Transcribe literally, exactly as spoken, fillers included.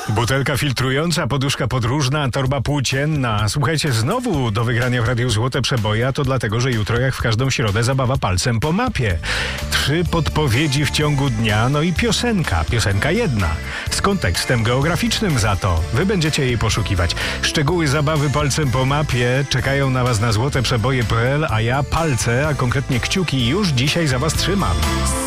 Butelka filtrująca, poduszka podróżna, torba płócienna. Słuchajcie, znowu do wygrania w Radiu Złote Przeboje, a to dlatego, że jutro jak w każdą środę zabawa palcem po mapie. Trzy podpowiedzi w ciągu dnia, no i piosenka. Piosenka jedna. Z kontekstem geograficznym za to. Wy będziecie jej poszukiwać. Szczegóły zabawy palcem po mapie czekają na was na złoteprzeboje kropka p l, a ja palce, a konkretnie kciuki już dzisiaj za was trzymam.